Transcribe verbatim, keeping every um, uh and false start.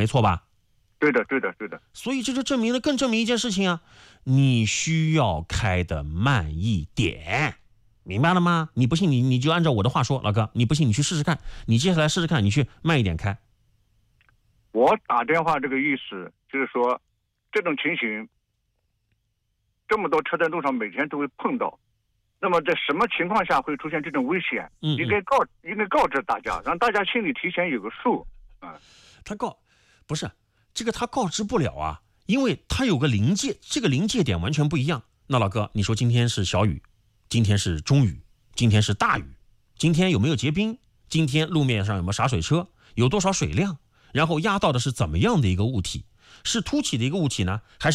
错吧？ 对的，对的，对的。 所以这就证明了，更证明一件事情啊，你需要开的慢一点，明白了吗？你不信你你就按照我的话说，老哥，你不信你去试试看，你接下来试试看，你去慢一点开。 我打电话这个意思就是说，这种情形，这么多车在路上每天都会碰到，那么在什么情况下会出现这种危险？ 嗯嗯应该告应该告知大家，让大家心里提前有个数啊。 他告不是这个，他告知不了啊，因为他有个临界，这个临界点完全不一样。那老哥，你说今天是小雨，今天是中雨，今天是大雨，今天有没有结冰？今天路面上有没有洒水车？有多少水量？然后压到的是怎么样的一个物体？是凸起的一个物体呢，还是